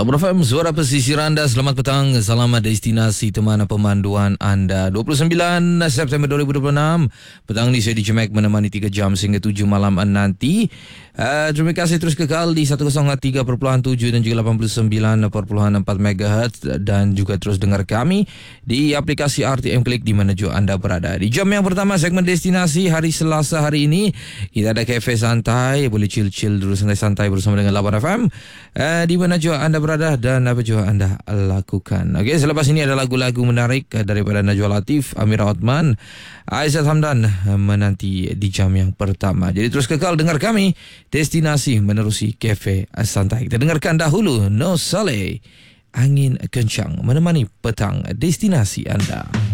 Labur FM, suara pesisir anda. Selamat petang, selamat destinasi teman pemanduan anda. 29 September 2026. Petang ni saya di Jemek menemani 3 jam sehingga 7 malam nanti. Terima kasih terus kekal di 103.7 dan juga 89.4 MHz. Dan juga terus dengar kami di aplikasi RTM Klik di mana juga anda berada. Di jam yang pertama segmen destinasi hari Selasa hari ini, kita ada kafe santai. Boleh chill-chill dulu, santai-santai bersama dengan Labar FM. Di mana juga anda berada dan apa juga anda lakukan. Okey, selepas ini ada lagu-lagu menarik daripada Najwa Latif, Amira Othman, Aizat Hamdan menanti di jam yang pertama. Jadi terus kekal dengar kami, destinasi menerusi kafe santai. Kita dengarkan dahulu No Saleh, Angin Kencang menemani petang destinasi anda.